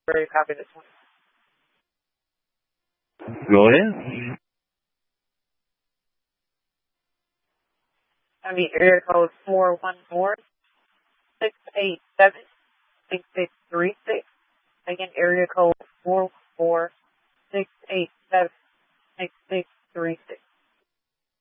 Very copy this one. Go ahead. That'd be area code 414-687-6636. Again, area code 414-687-6636.